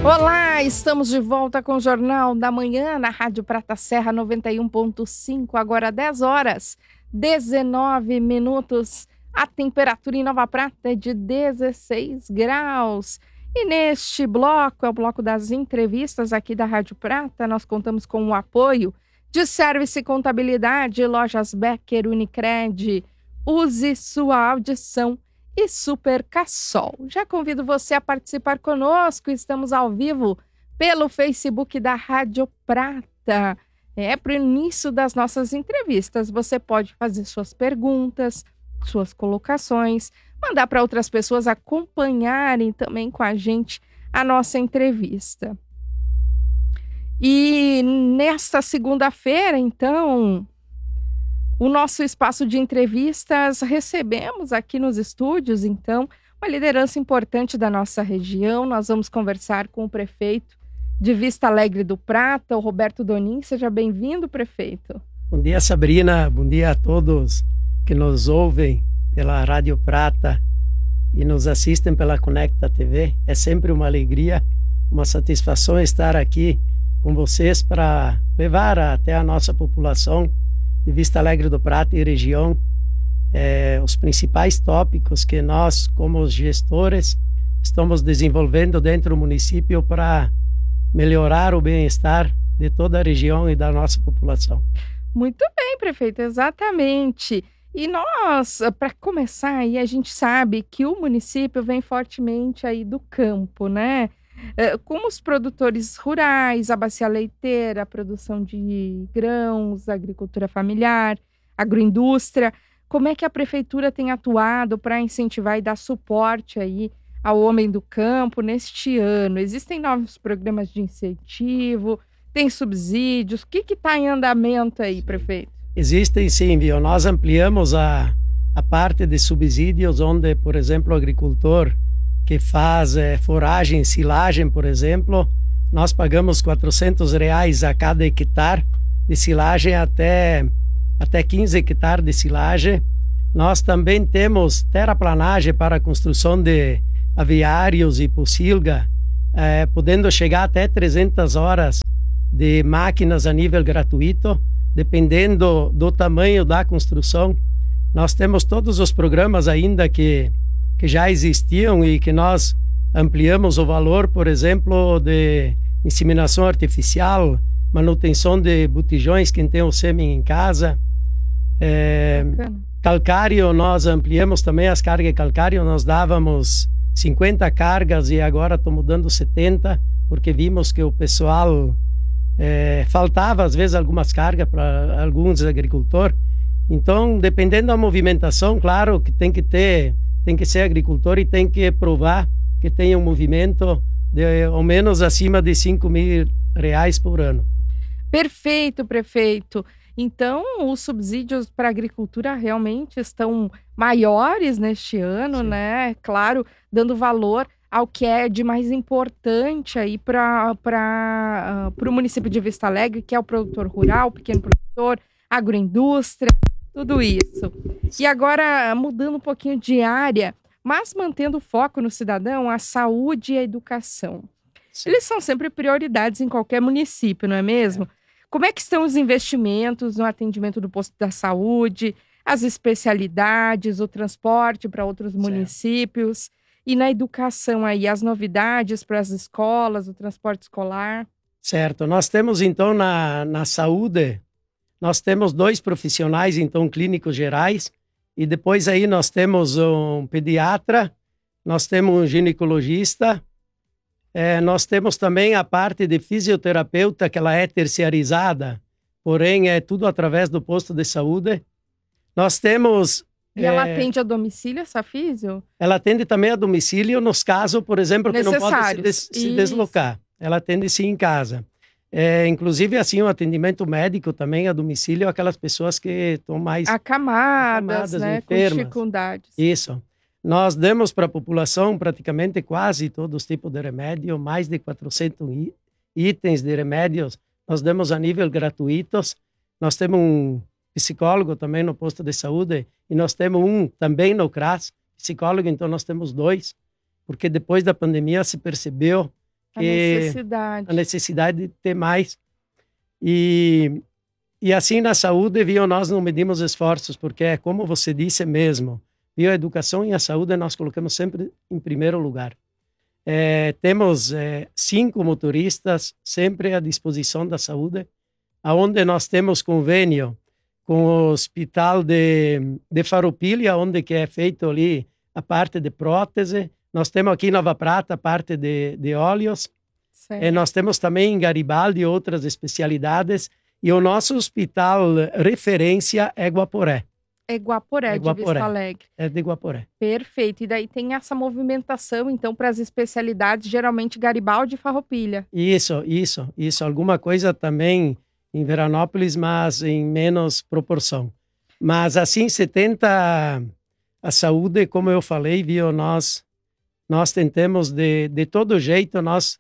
Olá, estamos de volta com o Jornal da Manhã na Rádio Prata Serra 91.5, agora 10 horas, 19 minutos. A temperatura em Nova Prata é de 16 graus. E neste bloco, é o bloco das entrevistas aqui da Rádio Prata, nós contamos com o apoio de Service e Contabilidade, Lojas Becker, Unicred, Use Sua Audição e Super Cassol. Já convido você a participar conosco, estamos ao vivo pelo Facebook da Rádio Prata. Para o início das nossas entrevistas, você pode fazer suas perguntas, suas colocações, mandar para outras pessoas acompanharem também com a gente a nossa entrevista. E nesta segunda-feira, então, o nosso espaço de entrevistas, recebemos aqui nos estúdios, então, uma liderança importante da nossa região. Nós vamos conversar com o prefeito de Vista Alegre do Prata, o Roberto Donin. Seja bem-vindo, prefeito. Bom dia, Sabrina. Bom dia a todos que nos ouvem pela Rádio Prata e nos assistem pela Conecta TV. É sempre uma alegria, uma satisfação estar aqui com vocês para levar até a nossa população de Vista Alegre do Prata e região os principais tópicos que nós, como gestores, estamos desenvolvendo dentro do município para melhorar o bem-estar de toda a região e da nossa população. Muito bem, prefeito, exatamente. E nós, para começar aí, a gente sabe que o município vem fortemente aí do campo, né? Como os produtores rurais, a bacia leiteira, a produção de grãos, a agricultura familiar, agroindústria, como é que a prefeitura tem atuado para incentivar e dar suporte aí ao homem do campo neste ano? Existem novos programas de incentivo, tem subsídios, o que está em andamento aí, prefeito? Existem sim, viu? Nós ampliamos a parte de subsídios, onde, por exemplo, o agricultor que faz foragem, silagem, por exemplo, nós pagamos R$400 a cada hectare de silagem até 15 hectares de silagem. Nós também temos terraplanagem para a construção de aviários e pocilga, podendo chegar até 300 horas de máquinas a nível gratuito, dependendo do tamanho da construção. Nós temos todos os programas ainda que já existiam e que nós ampliamos o valor, por exemplo, de inseminação artificial, manutenção de botijões, quem tem o sêmen em casa. Calcário, nós ampliamos também as cargas de calcário, nós dávamos 50 cargas e agora estamos dando 70, porque vimos que o pessoal faltava às vezes algumas cargas para alguns agricultores. Então, dependendo da movimentação, claro que tem que ser agricultor e tem que provar que tem um movimento de ao menos acima de R$5.000 por ano. Perfeito, prefeito. Então, os subsídios para a agricultura realmente estão maiores neste ano, sim, né? Claro, dando valor ao que é de mais importante aí para o município de Vista Alegre, que é o produtor rural, o pequeno produtor, agroindústria, tudo isso. E agora, mudando um pouquinho de área, mas mantendo o foco no cidadão, a saúde e a educação. Sim. Eles são sempre prioridades em qualquer município, não é mesmo? Como é que estão os investimentos no atendimento do posto da saúde, as especialidades, o transporte para outros municípios? E na educação aí, as novidades para as escolas, o transporte escolar? Certo. Nós temos então na saúde, nós temos 2 profissionais, então, clínicos gerais, e depois aí nós temos um pediatra, nós temos um ginecologista, nós temos também a parte de fisioterapeuta, que ela é terciarizada, porém é tudo através do posto de saúde. Nós temos... E ela atende a domicílio, essa físio? Ela atende também a domicílio, nos casos, por exemplo, que não pode se deslocar. Ela atende sim em casa. Inclusive, assim, o atendimento médico também a domicílio, aquelas pessoas que estão mais acamadas, né, enfermas, com dificuldades. Isso. Nós demos para a população praticamente quase todos os tipos de remédio, mais de 400 itens de remédios. Nós demos a nível gratuitos. Nós temos um psicólogo também no posto de saúde e nós temos um também no CRAS, psicólogo, então nós temos 2, porque depois da pandemia se percebeu a necessidade de ter mais. E assim na saúde, viu, nós não medimos esforços, porque é como você disse mesmo, viu, a educação e a saúde nós colocamos sempre em primeiro lugar. Temos 5 motoristas sempre à disposição da saúde, aonde nós temos convênio com o Hospital de Farroupilha, onde que é feito ali a parte de prótese. Nós temos aqui em Nova Prata a parte de óleos. Nós temos também em Garibaldi outras especialidades. E o nosso hospital referência é Guaporé. É Guaporé, de Vista Alegre. É de Guaporé. Perfeito. E daí tem essa movimentação, então, para as especialidades, geralmente Garibaldi e Farroupilha. Isso. Alguma coisa também em Veranópolis, mas em menos proporção. Mas assim, 70 a saúde, como eu falei, viu, nós tentamos de todo jeito, nós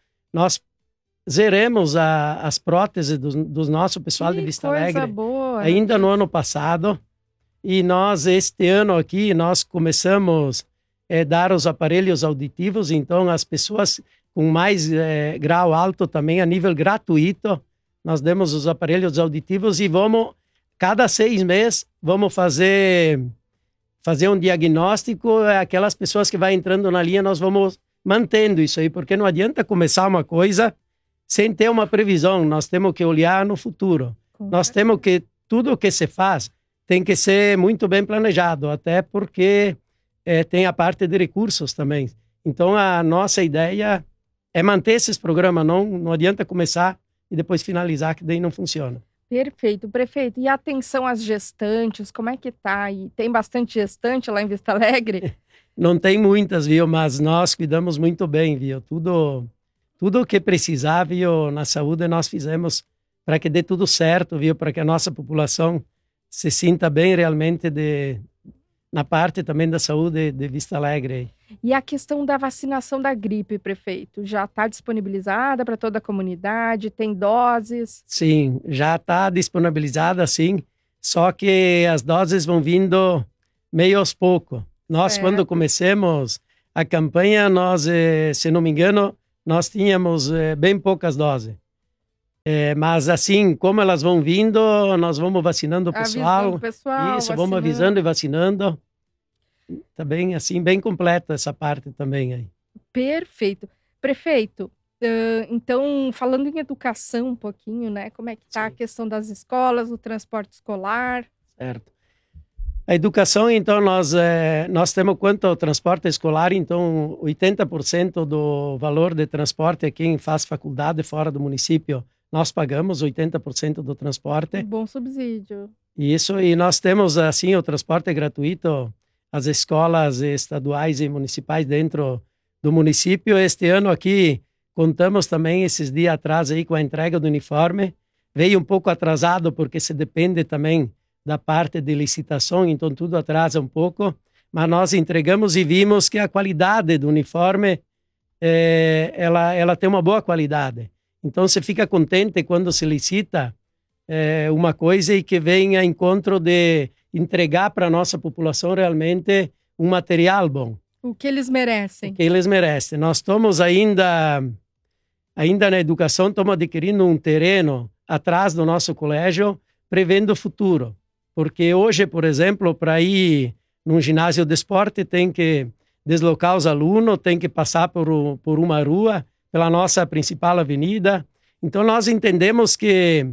zeremos as próteses do nosso pessoal de Vista Alegre boa, ainda no ano passado. E nós, este ano aqui, nós começamos a dar os aparelhos auditivos, então as pessoas com mais grau alto também, a nível gratuito, nós demos os aparelhos auditivos e vamos, cada 6 meses, vamos fazer um diagnóstico. Aquelas pessoas que vão entrando na linha, nós vamos mantendo isso aí, porque não adianta começar uma coisa sem ter uma previsão. Nós temos que olhar no futuro. Nós temos que, tudo o que se faz tem que ser muito bem planejado, até porque tem a parte de recursos também. Então, a nossa ideia é manter esses programas, não adianta começar e depois finalizar, que daí não funciona. Perfeito, prefeito. E atenção às gestantes, como é que tá? E tem bastante gestante lá em Vista Alegre? Não tem muitas, viu? Mas nós cuidamos muito bem, viu? Tudo o que precisar, viu? Na saúde nós fizemos para que dê tudo certo, viu? Para que a nossa população se sinta bem realmente na parte também da saúde de Vista Alegre. E a questão da vacinação da gripe, prefeito, já está disponibilizada para toda a comunidade? Tem doses? Sim, já está disponibilizada, sim. Só que as doses vão vindo meio aos poucos. Nós, quando começamos a campanha, nós, se não me engano, nós tínhamos bem poucas doses. Mas assim, como elas vão vindo, nós vamos vacinando o pessoal. Isso, vacinando. Vamos avisando e vacinando. Tá bem, assim, bem completa essa parte também aí. Perfeito. Prefeito, então, falando em educação um pouquinho, né? Como é que está a questão das escolas, o transporte escolar? Certo. A educação, então, nós temos quanto ao transporte escolar, então, 80% do valor de transporte é quem faz faculdade fora do município. Nós pagamos 80% do transporte. Um bom subsídio. Isso, e nós temos, assim, o transporte gratuito, as escolas estaduais e municipais dentro do município. Este ano aqui, contamos também esses dias atrás aí com a entrega do uniforme. Veio um pouco atrasado, porque se depende também da parte de licitação, então tudo atrasa um pouco. Mas nós entregamos e vimos que a qualidade do uniforme, ela tem uma boa qualidade. Então, você fica contente quando se licita uma coisa e que vem a encontro de entregar para a nossa população realmente um material bom. O que eles merecem. O que eles merecem. Nós estamos ainda na educação, estamos adquirindo um terreno atrás do nosso colégio, prevendo o futuro. Porque hoje, por exemplo, para ir num ginásio de esporte, tem que deslocar os alunos, tem que passar por uma rua, pela nossa principal avenida. Então, nós entendemos que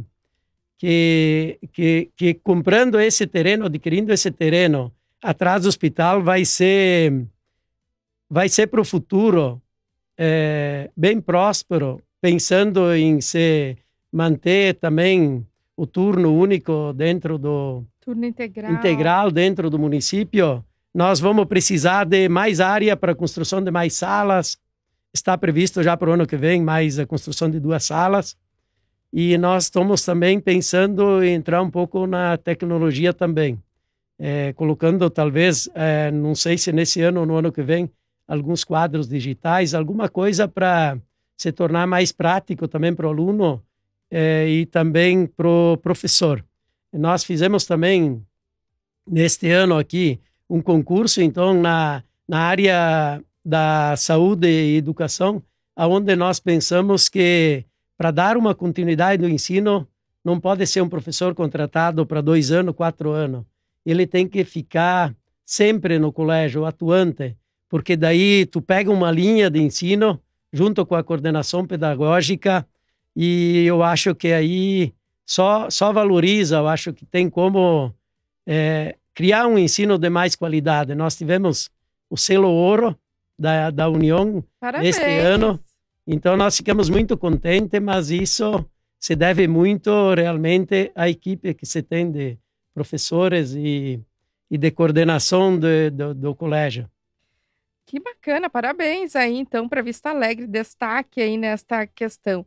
comprando esse terreno, adquirindo esse terreno atrás do hospital, vai ser para o futuro bem próspero, pensando em se manter também o turno único dentro do... Turno integral dentro do município. Nós vamos precisar de mais área para a construção de mais salas. Está previsto já para o ano que vem mais a construção de 2 salas. E nós estamos também pensando em entrar um pouco na tecnologia também. Colocando talvez, não sei se nesse ano ou no ano que vem, alguns quadros digitais, alguma coisa para se tornar mais prático também para o aluno e também para o professor. Nós fizemos também, neste ano aqui, um concurso, então, na área da saúde e educação, onde nós pensamos que para dar uma continuidade do ensino, não pode ser um professor contratado para 2 anos, 4 anos. Ele tem que ficar sempre no colégio, atuante, porque daí tu pega uma linha de ensino junto com a coordenação pedagógica e eu acho que aí só valoriza, eu acho que tem como criar um ensino de mais qualidade. Nós tivemos o selo ouro da União este ano, então nós ficamos muito contentes, mas isso se deve muito realmente à equipe que se tem de professores e de coordenação do colégio. Que bacana, parabéns aí então para Vista Alegre, destaque aí nesta questão.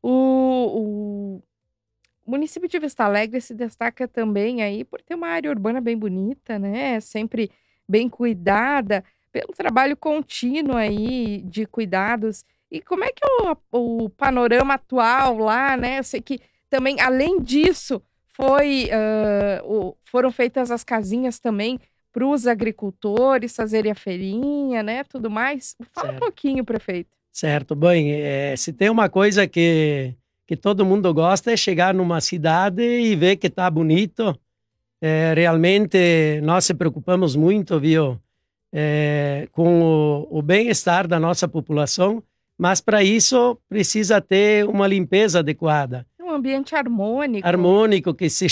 O município de Vista Alegre se destaca também aí por ter uma área urbana bem bonita, né? Sempre bem cuidada, pelo trabalho contínuo aí de cuidados. E como é que é o panorama atual lá, né? Eu sei que também, além disso, foram feitas as casinhas também para os agricultores fazerem a feirinha, né? Tudo mais. Fala um pouquinho, prefeito. Certo. Bem, se tem uma coisa que todo mundo gosta é chegar numa cidade e ver que está bonito. Realmente, nós se preocupamos muito, viu? Com o bem-estar da nossa população, mas para isso precisa ter uma limpeza adequada. Um ambiente harmônico. Harmônico,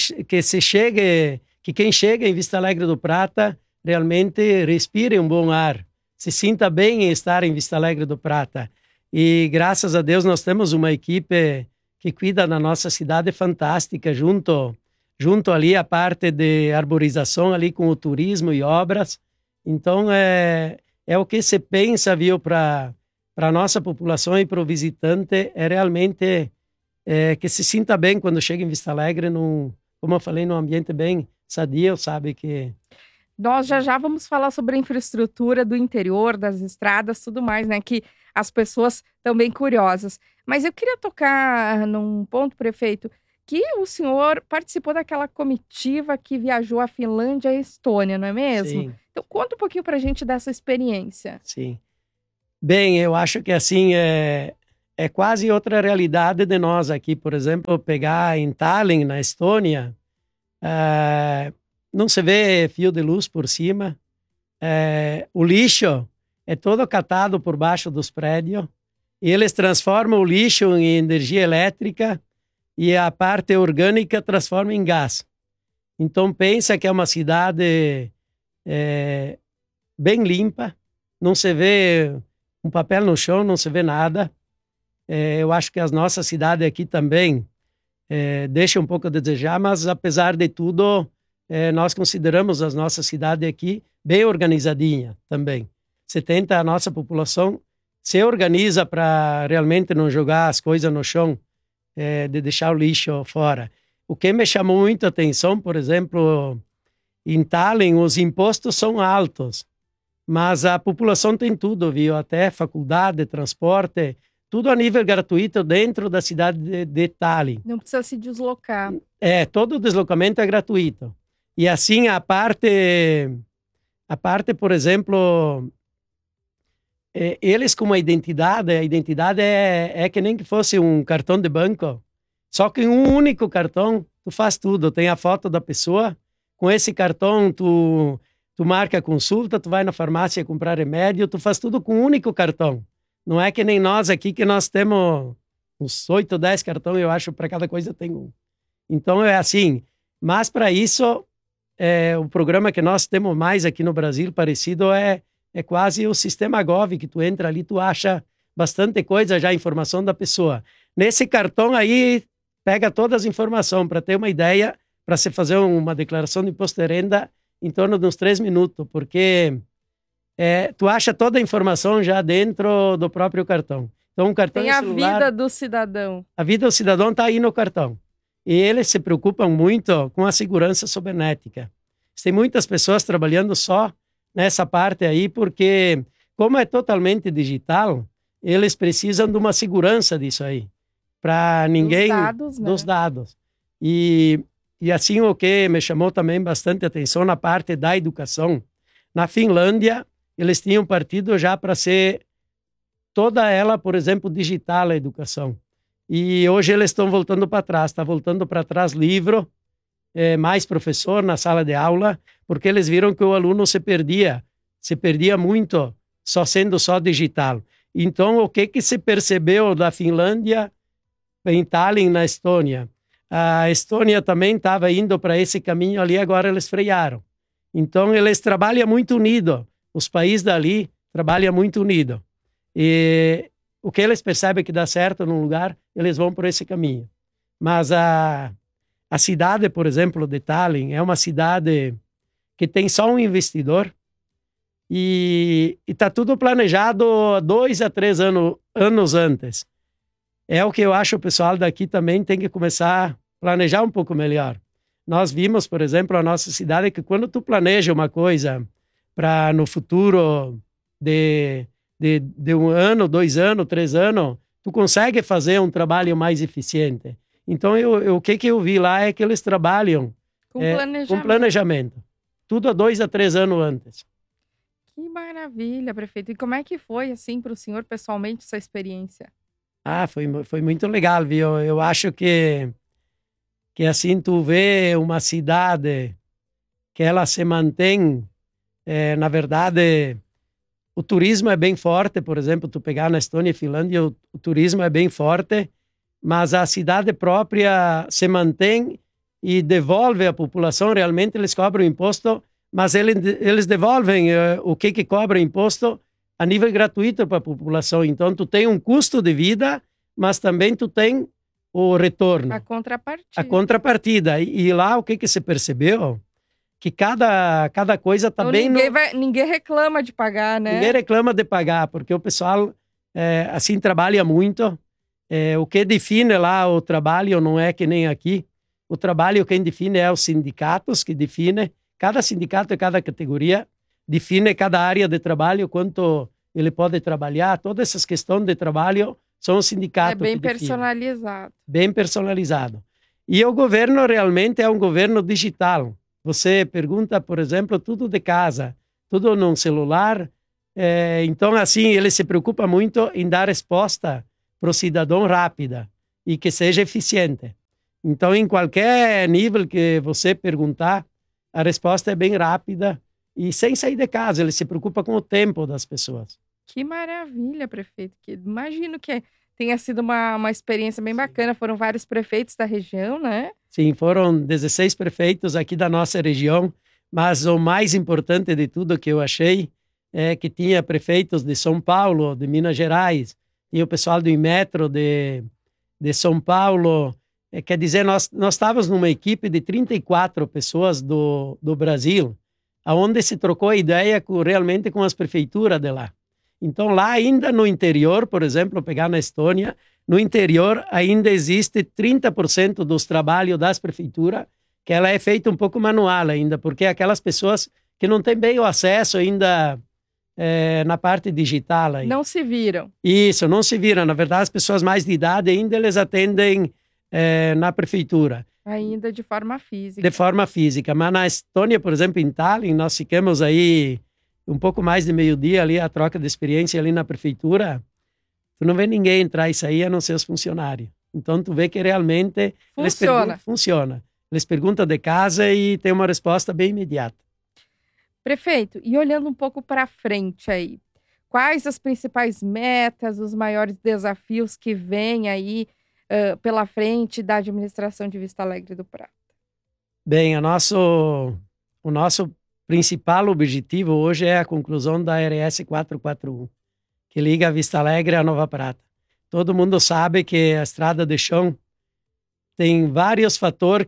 que quem chega em Vista Alegre do Prata realmente respire um bom ar, se sinta bem em estar em Vista Alegre do Prata. E graças a Deus nós temos uma equipe que cuida da nossa cidade fantástica, junto ali a parte de arborização ali com o turismo e obras. Então é o que se pensa, viu, para a nossa população e para o visitante, é realmente que se sinta bem quando chega em Vista Alegre, como eu falei, num ambiente bem sadio, sabe que... Nós já vamos falar sobre a infraestrutura do interior, das estradas, tudo mais, né? Que as pessoas estão bem curiosas. Mas eu queria tocar num ponto, prefeito, que o senhor participou daquela comitiva que viajou à Finlândia e à Estônia, não é mesmo? Sim. Então conta um pouquinho para a gente dessa experiência. Sim. Bem, eu acho que assim é quase outra realidade de nós aqui. Por exemplo, pegar em Tallinn, na Estônia, não se vê fio de luz por cima. O lixo é todo catado por baixo dos prédios. E eles transformam o lixo em energia elétrica e a parte orgânica transforma em gás. Então pensa que é uma cidade bem limpa, não se vê um papel no chão, não se vê nada. Eu acho que as nossas cidades aqui também deixam um pouco a desejar, mas apesar de tudo, nós consideramos as nossas cidades aqui bem organizadinha também. A nossa população se organiza para realmente não jogar as coisas no chão, de deixar o lixo fora. O que me chamou muito a atenção, por exemplo, em Tallinn, os impostos são altos, mas a população tem tudo, viu? Até faculdade, transporte, tudo a nível gratuito dentro da cidade de Tallinn. Não precisa se deslocar. Todo o deslocamento é gratuito. E assim, a parte, por exemplo, eles com a identidade é que nem que fosse um cartão de banco, só que em um único cartão tu faz tudo, tem a foto da pessoa, com esse cartão tu marca a consulta, tu vai na farmácia comprar remédio, tu faz tudo com um único cartão. Não é que nem nós aqui, que nós temos uns 8 ou 10 cartões, eu acho, para cada coisa tem um. Então é assim, mas para isso, o programa que nós temos mais aqui no Brasil, parecido, é quase o sistema Gov, que tu entra ali, tu acha bastante coisa já, informação da pessoa. Nesse cartão aí, pega todas as informações, para ter uma ideia, para você fazer uma declaração de imposto de renda em torno de uns 3 minutos, porque tu acha toda a informação já dentro do próprio cartão. Então, um cartão tem a celular, vida do cidadão. A vida do cidadão está aí no cartão. E eles se preocupam muito com a segurança cibernética. Tem muitas pessoas trabalhando só nessa parte aí, porque como é totalmente digital, eles precisam de uma segurança disso aí, para ninguém... Dos dados. E assim, o que me chamou também bastante atenção na parte da educação, na Finlândia, eles tinham partido já para ser toda ela, por exemplo, digital a educação. E hoje eles estão voltando para trás, está voltando para trás livro, mais professor na sala de aula, porque eles viram que o aluno se perdia muito sendo só digital. Então, o que se percebeu da Finlândia em Tallinn, na Estônia? A Estônia também estava indo para esse caminho ali, agora eles frearam. Então, eles trabalham muito unidos, os países dali trabalham muito unidos. E o que eles percebem que dá certo num lugar, eles vão por esse caminho. Mas a cidade, por exemplo, de Tallinn, é uma cidade que tem só um investidor e está tudo planejado 2 a 3 anos antes. É o que eu acho o pessoal daqui também tem que começar a planejar um pouco melhor. Nós vimos, por exemplo, a nossa cidade, que quando tu planeja uma coisa para no futuro de 1 ano, 2 anos, 3 anos, tu consegue fazer um trabalho mais eficiente. Então, o que eu vi lá é que eles trabalham com planejamento. Tudo 2 a 3 anos antes. Que maravilha, prefeito. E como é que foi, assim, para o senhor, pessoalmente, essa experiência? Foi muito legal, viu? Eu acho que assim, tu vê uma cidade que ela se mantém, na verdade, o turismo é bem forte, por exemplo, tu pegar na Estônia e Finlândia, o turismo é bem forte, mas a cidade própria se mantém e devolve à população, realmente eles cobram imposto, mas eles devolvem o que cobra imposto a nível gratuito para a população. Então, tu tem um custo de vida, mas também tu tem o retorno. A contrapartida. A contrapartida. E lá, o que se percebeu? Que cada coisa está então, bem... Ninguém reclama de pagar, né? Ninguém reclama de pagar, porque o pessoal, assim, trabalha muito. O que define lá o trabalho não é que nem aqui. O trabalho quem define é os sindicatos, que define. Cada sindicato e cada categoria define cada área de trabalho, quanto ele pode trabalhar. Todas essas questões de trabalho são os sindicatos que definem. É bem personalizado. Bem personalizado. E o governo realmente é um governo digital. Você pergunta, por exemplo, tudo de casa, tudo num celular. Então, assim, ele se preocupa muito em dar resposta para o cidadão rápida e que seja eficiente. Então, em qualquer nível que você perguntar, a resposta é bem rápida e sem sair de casa. Ele se preocupa com o tempo das pessoas. Que maravilha, prefeito. Imagino que tenha sido uma experiência bem bacana. Foram vários prefeitos da região, né? Sim, foram 16 prefeitos aqui da nossa região, mas o mais importante de tudo que eu achei é que tinha prefeitos de São Paulo, de Minas Gerais, tinha o pessoal do Inmetro de São Paulo. Quer dizer, nós estávamos numa equipe de 34 pessoas do Brasil, onde se trocou a ideia realmente com as prefeituras de lá. Então, lá ainda no interior, por exemplo, pegar na Estônia, no interior ainda existe 30% dos trabalhos das prefeituras que ela é feita um pouco manual ainda, porque aquelas pessoas que não têm bem o acesso ainda na parte digital. Aí. Não se viram. Isso, não se viram. Na verdade, as pessoas mais de idade ainda eles atendem na prefeitura. Ainda de forma física. De forma física. Mas na Estônia, por exemplo, em Tallinn, nós ficamos aí um pouco mais de meio-dia ali, a troca de experiência ali na prefeitura. Tu não vê ninguém entrar e sair a não ser os funcionários. Então, tu vê que realmente funciona. Eles perguntam de casa e tem uma resposta bem imediata. Prefeito, e olhando um pouco para frente aí, quais as principais metas, os maiores desafios que vêm aí pela frente da administração de Vista Alegre do Prata? Bem, o nosso principal objetivo hoje é a conclusão da RS 441, que liga a Vista Alegre à Nova Prata. Todo mundo sabe que a estrada de chão tem vários fatores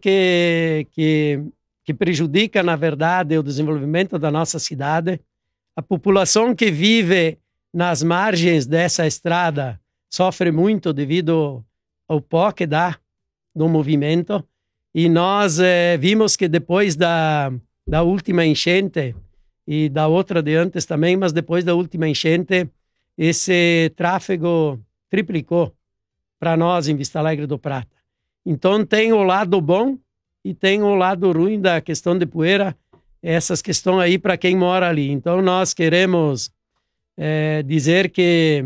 que prejudicam, na verdade, o desenvolvimento da nossa cidade. A população que vive nas margens dessa estrada sofre muito devido ao pó que dá no movimento. E nós vimos que depois da última enchente, e da outra de antes também, mas depois da última enchente, esse tráfego triplicou para nós em Vista Alegre do Prata. Então tem o lado bom e tem o lado ruim da questão de poeira, essas questões aí para quem mora ali. Então nós queremos dizer que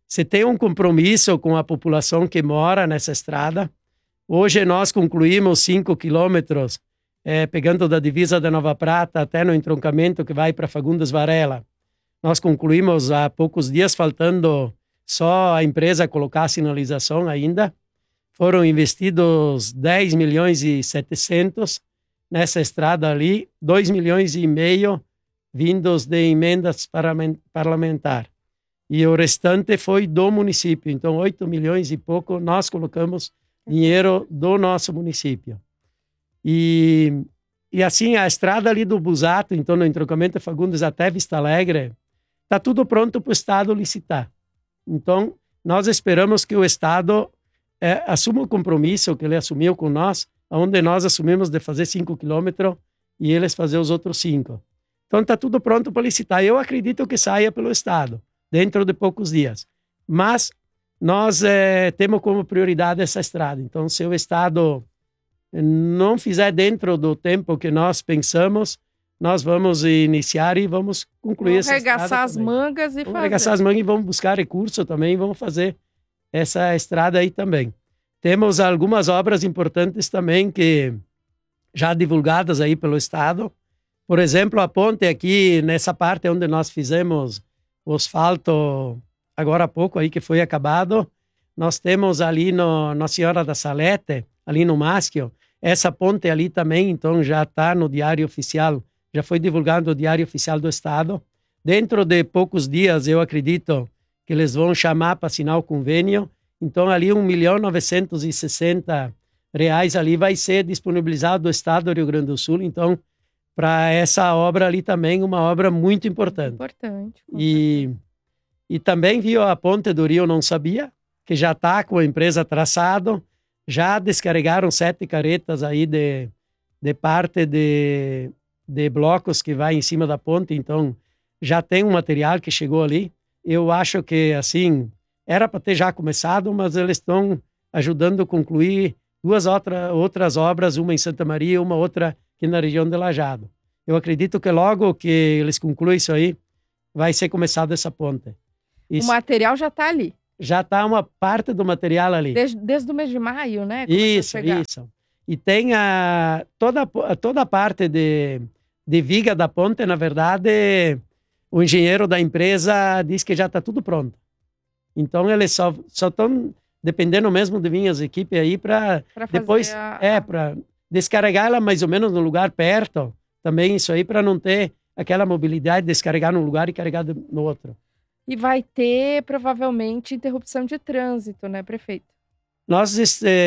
se tem um compromisso com a população que mora nessa estrada. Hoje nós concluímos 5 quilômetros, pegando da divisa da Nova Prata até no entroncamento que vai para Fagundes Varela. Nós concluímos há poucos dias, faltando só a empresa colocar a sinalização ainda. Foram investidos 10 milhões e 700 nessa estrada ali, 2 milhões e meio vindos de emendas parlamentares. E o restante foi do município. Então, 8 milhões e pouco nós colocamos dinheiro do nosso município. E assim, a estrada ali do Busato, então, no entroncamento de Fagundes até Vista Alegre, está tudo pronto para o Estado licitar. Então, nós esperamos que o Estado assuma o compromisso que ele assumiu com nós, onde nós assumimos de fazer 5 quilômetros e eles fazer os outros 5. Então, está tudo pronto para licitar. Eu acredito que saia pelo Estado, dentro de poucos dias. Mas nós temos como prioridade essa estrada. Então, se o Estado não fizer dentro do tempo que nós pensamos, nós vamos iniciar e vamos concluir essa estrada. Arregaçar as mangas e fazer. Vamos arregaçar as mangas e vamos buscar recurso também e vamos fazer essa estrada aí também. Temos algumas obras importantes também que já divulgadas aí pelo Estado. Por exemplo, a ponte aqui nessa parte onde nós fizemos o asfalto agora há pouco aí que foi acabado, nós temos ali no Nossa Senhora da Salete, ali no Maschio, essa ponte ali também, então já está no Diário Oficial, já foi divulgado no Diário Oficial do Estado. Dentro de poucos dias, eu acredito que eles vão chamar para assinar o convênio, então ali R$1.960 ali vai ser disponibilizado do Estado do Rio Grande do Sul, então para essa obra ali também, uma obra muito importante. Importante. E também viu a ponte do Rio Não Sabia, que já está com a empresa traçado, já descarregaram 7 caretas aí de parte de blocos que vai em cima da ponte, então já tem um material que chegou ali. Eu acho que, assim, era para ter já começado, mas eles estão ajudando a concluir 2 outras obras, uma em Santa Maria e uma outra aqui na região de Lajeado. Eu acredito que logo que eles concluem isso aí, vai ser começada essa ponte. O material já está ali. Já está uma parte do material ali. Desde o mês de maio, né? Isso. E tem toda a parte de viga da ponte, na verdade, o engenheiro da empresa diz que já está tudo pronto. Então, eles só estão dependendo mesmo de vir as equipes aí para depois para descarregar ela mais ou menos no lugar perto. Também isso aí para não ter aquela mobilidade de descarregar num lugar e carregar no outro. E vai ter, provavelmente, interrupção de trânsito, né, prefeito? Nós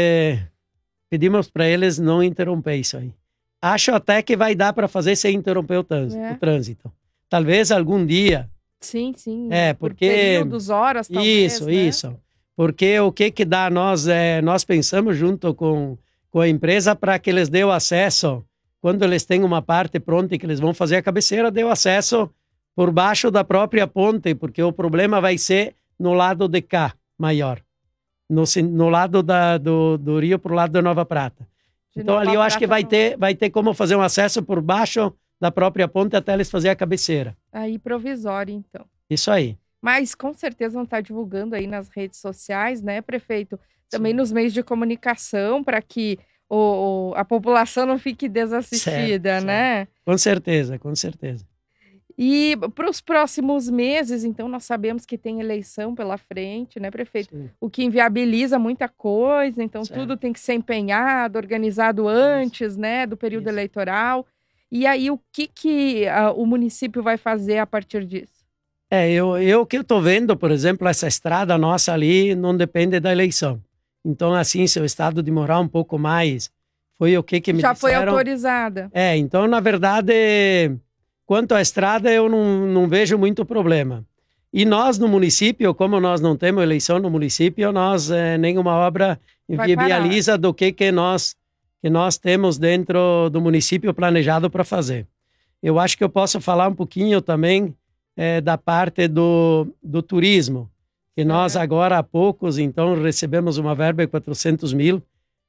pedimos para eles não interromper isso aí. Acho até que vai dar para fazer sem interromper o trânsito. Talvez algum dia. Sim. Porque... Por períodos, horas, talvez, Isso. Porque o que dá, nós pensamos junto com a empresa para que eles dêem o acesso, quando eles têm uma parte pronta e que eles vão fazer a cabeceira, dê o acesso por baixo da própria ponte, porque o problema vai ser no lado de cá, maior. No lado do Rio para o lado da Nova Prata. Então ali eu acho que vai ter como fazer um acesso por baixo da própria ponte até eles fazerem a cabeceira. Aí provisório, então. Isso aí. Mas com certeza vão estar divulgando aí nas redes sociais, né, prefeito? Também nos meios de comunicação, para que a população não fique desassistida, né? Certo. Com certeza. E para os próximos meses, então, nós sabemos que tem eleição pela frente, né, prefeito? Sim. O que inviabiliza muita coisa, então tudo tem que ser empenhado, organizado antes, né, do período eleitoral. E aí, o que o município vai fazer a partir disso? O que eu estou vendo, por exemplo, essa estrada nossa ali não depende da eleição. Então, assim, se o Estado demorar um pouco mais, foi o que me disseram. Já foi autorizada. Então, na verdade, quanto à estrada, eu não vejo muito problema. E nós, no município, como nós não temos eleição no município, nós nenhuma obra inviabiliza do que nós temos dentro do município planejado para fazer. Eu acho que eu posso falar um pouquinho também da parte do turismo, que nós agora há poucos, então, recebemos uma verba de 400 mil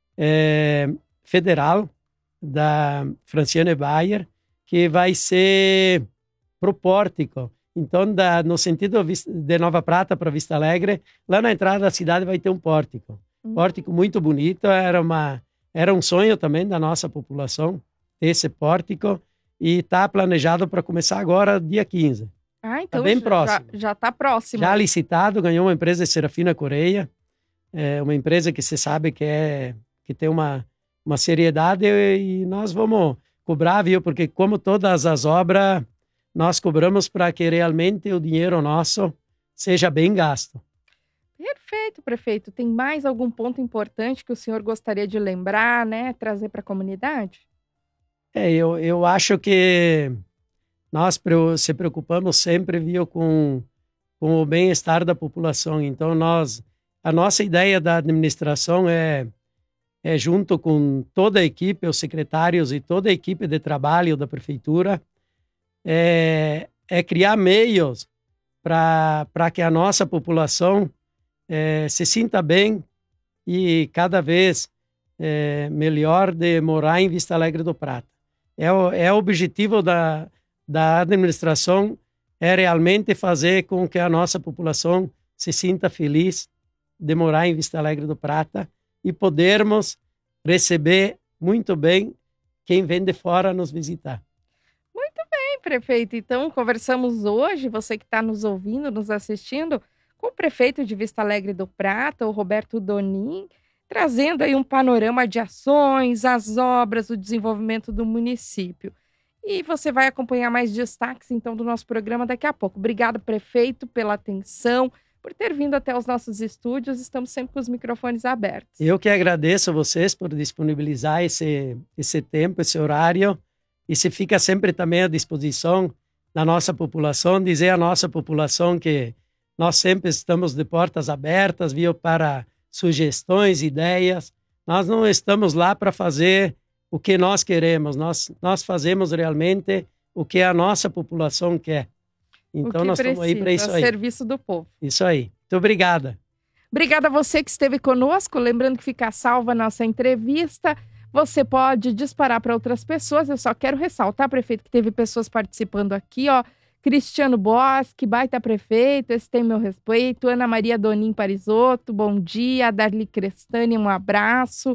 federal da Franciane Bayer, que vai ser pro pórtico. Então, no sentido de Nova Prata para Vista Alegre, lá na entrada da cidade vai ter um pórtico. Pórtico muito bonito, era um sonho também da nossa população, esse pórtico, e está planejado para começar agora, dia 15. Ah, então tá bem próximo. Já está próximo. Já licitado, ganhou uma empresa de Serafina Correia, uma empresa que se sabe que tem uma seriedade, e nós vamos cobrar, viu? Porque como todas as obras, nós cobramos para que realmente o dinheiro nosso seja bem gasto. Perfeito, prefeito. Tem mais algum ponto importante que o senhor gostaria de lembrar, né? Trazer para a comunidade? Eu acho que nós se preocupamos sempre, viu, com o bem-estar da população. Então, a nossa ideia da administração é junto com toda a equipe, os secretários e toda a equipe de trabalho da prefeitura, criar meios para que a nossa população se sinta bem e cada vez melhor de morar em Vista Alegre do Prata. O objetivo da administração é realmente fazer com que a nossa população se sinta feliz de morar em Vista Alegre do Prata e podermos receber muito bem quem vem de fora nos visitar. Muito bem, prefeito. Então, conversamos hoje, você que está nos ouvindo, nos assistindo, com o prefeito de Vista Alegre do Prata, o Roberto Donin, trazendo aí um panorama de ações, as obras, o desenvolvimento do município. E você vai acompanhar mais destaques, então, do nosso programa daqui a pouco. Obrigada, prefeito, pela atenção, por ter vindo até os nossos estúdios. Estamos sempre com os microfones abertos. Eu que agradeço a vocês por disponibilizar esse tempo, esse horário, e se fica sempre também à disposição da nossa população, dizer à nossa população que nós sempre estamos de portas abertas, viu, para sugestões, ideias. Nós não estamos lá para fazer o que nós queremos, nós fazemos realmente o que a nossa população quer. Então nós estamos aí para isso aí. Serviço do povo. Isso aí. Muito obrigada. Obrigada a você que esteve conosco. Lembrando que fica salva a nossa entrevista. Você pode disparar para outras pessoas. Eu só quero ressaltar, prefeito, que teve pessoas participando aqui, ó. Cristiano Bosque, baita prefeito, esse tem meu respeito. Ana Maria Donin Parisotto, bom dia. Darli Crestani, um abraço.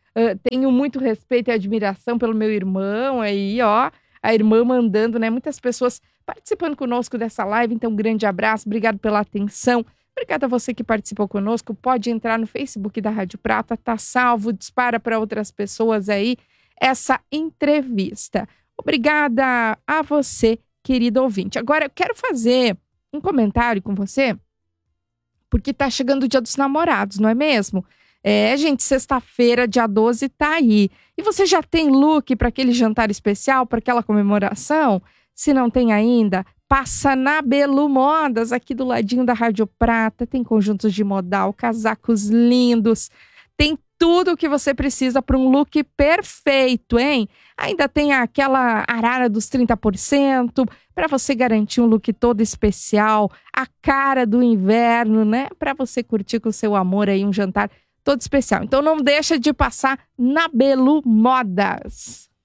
Tenho muito respeito e admiração pelo meu irmão aí, ó. A irmã mandando, né? Muitas pessoas participando conosco dessa live. Então, um grande abraço. Obrigado pela atenção. Obrigada a você que participou conosco. Pode entrar no Facebook da Rádio Prata. Tá salvo. Dispara para outras pessoas aí essa entrevista. Obrigada a você, querido ouvinte. Agora, eu quero fazer um comentário com você, porque tá chegando o Dia dos Namorados, não é mesmo? Gente, sexta-feira, dia 12, tá aí. E você já tem look para aquele jantar especial, para aquela comemoração? Se não tem ainda, passa na Belu Modas, aqui do ladinho da Rádio Prata. Tem conjuntos de modal, casacos lindos. Tem tudo o que você precisa para um look perfeito, hein? Ainda tem aquela arara dos 30% para você garantir um look todo especial, a cara do inverno, né? Para você curtir com o seu amor aí um jantar todo especial. Então não deixa de passar na Belu Modas.